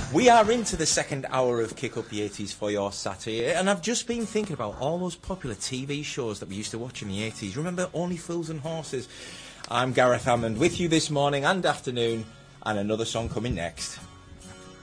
We are into the second hour of Kick Up the 80s for your Saturday, and I've just been thinking about all those popular TV shows that we used to watch in the 80s. Remember Only Fools and Horses? I'm Gareth Hammond with you this morning and afternoon, and another song coming next.